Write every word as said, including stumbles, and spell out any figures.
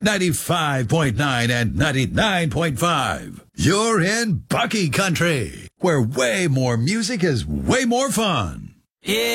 ninety-five point nine and ninety-nine point five. You're in Bucky Country, where way more music is way more fun. Yeah.